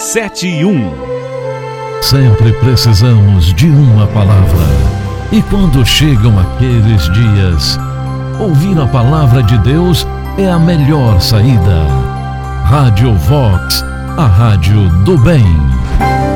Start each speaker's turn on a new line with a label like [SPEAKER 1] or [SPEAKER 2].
[SPEAKER 1] 7:1.
[SPEAKER 2] Sempre precisamos de uma palavra. E quando chegam aqueles dias, ouvir a palavra de Deus é a melhor saída. Rádio Vox, a rádio do bem.